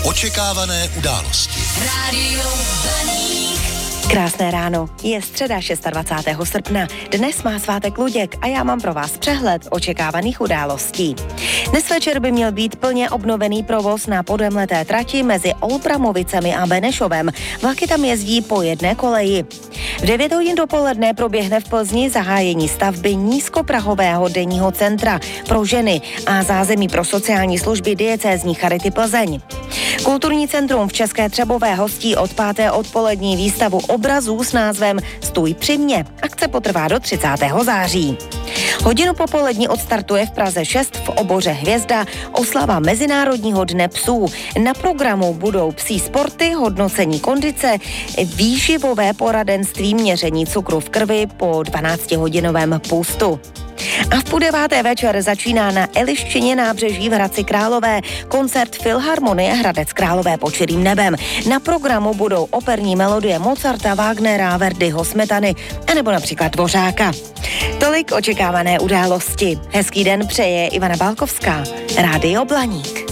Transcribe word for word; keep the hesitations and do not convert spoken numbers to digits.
Očekávané události. Rádio Blaník. Krásné ráno, je středa dvacátého šestého srpna. Dnes má svátek Luděk a já mám pro vás přehled očekávaných událostí. Dnes večer by měl být plně obnovený provoz na podemleté trati mezi Olbramovicemi a Benešovem. Vlaky tam jezdí po jedné koleji. V devět hodin dopoledne proběhne v Plzni zahájení stavby nízkoprahového denního centra pro ženy a zázemí pro sociální služby diecézní Charity Plzeň. Kulturní centrum v České Třebové hostí od páté odpolední výstavu obrazů s názvem Stůj při mně. Akce potrvá do třicátého září. Hodinu popolední odstartuje v Praze šest v oboře Hvězda oslava Mezinárodního dne psů. Na programu budou psí sporty, hodnocení kondice, výživové poradenství, měření cukru v krvi po dvanáctihodinovém půstu. A v půl deváté večer začíná na Eliščině nábřeží v Hradci Králové koncert Filharmonie Hradec Králové pod širým nebem. Na programu budou operní melodie Mozarta, Wagnera, Verdiho, Smetany anebo například Dvořáka. Tolik očekávané události. Hezký den přeje Ivana Balkovská, Rádio Blaník.